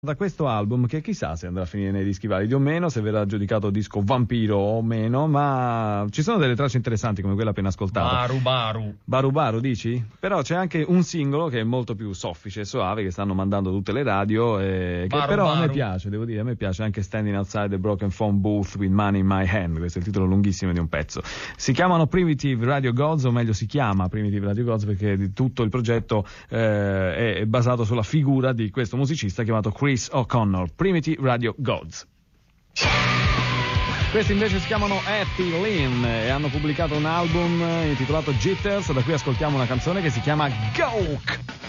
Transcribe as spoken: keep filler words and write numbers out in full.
Da questo album, che chissà se andrà a finire nei dischi validi o meno, se verrà giudicato disco vampiro o meno, ma ci sono delle tracce interessanti come quella appena ascoltata. Baru Baru. Baru Baru dici? Però c'è anche un singolo che è molto più soffice e soave, che stanno mandando tutte le radio, e che Baru però Baru. a me piace, devo dire, a me piace anche Standing Outside the Broken Phone Booth with Money in My Hand. Questo è il titolo lunghissimo di un pezzo. Si chiamano Primitive Radio Gods, o meglio si chiama Primitive Radio Gods perché di tutto il progetto eh, è basato sulla figura di questo musicista chiamato Chris O'Connor. Primitive Radio Gods. Questi invece si chiamano Hattie Lynn e hanno pubblicato un album intitolato Jitters. Da qui ascoltiamo una canzone che si chiama Gawk.